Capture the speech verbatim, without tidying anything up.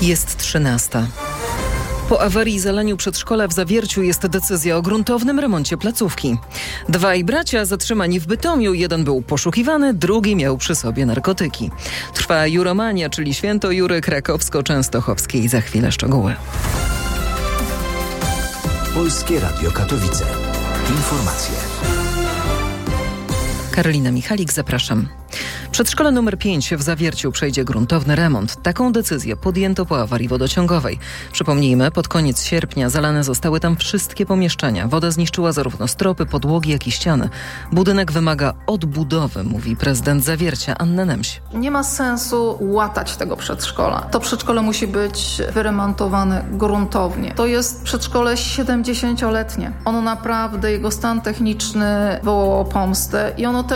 Jest trzynasta. Po awarii i zalaniu przedszkola w Zawierciu jest decyzja o gruntownym remoncie placówki. Dwaj bracia zatrzymani w Bytomiu, jeden był poszukiwany, drugi miał przy sobie narkotyki. Trwa Juromania, czyli święto Jury krakowsko-częstochowskiej. Za chwilę szczegóły. Polskie Radio Katowice. Informacje. Karolina Michalik, zapraszam. Przedszkole numer pięć w Zawierciu przejdzie gruntowny remont. Taką decyzję podjęto po awarii wodociągowej. Przypomnijmy, pod koniec sierpnia zalane zostały tam wszystkie pomieszczenia. Woda zniszczyła zarówno stropy, podłogi, jak i ściany. Budynek wymaga odbudowy, mówi prezydent Zawiercia Anna Nemś. Nie ma sensu łatać tego przedszkola. To przedszkole musi być wyremontowane gruntownie. To jest przedszkole siedemdziesięcioletnie. Ono naprawdę, jego stan techniczny wołał o pomstę i ono też